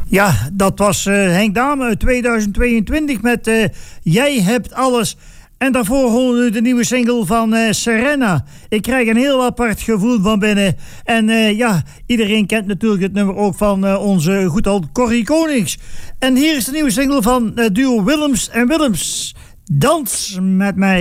Ja, dat was Henk Dame uit 2022 met Jij hebt alles. En daarvoor horen we de nieuwe single van Serena. Ik krijg een heel apart gevoel van binnen. En ja, iedereen kent natuurlijk het nummer ook van onze goedheld Corrie Konings. En hier is de nieuwe single van duo Willems en Willems. Dans met mij.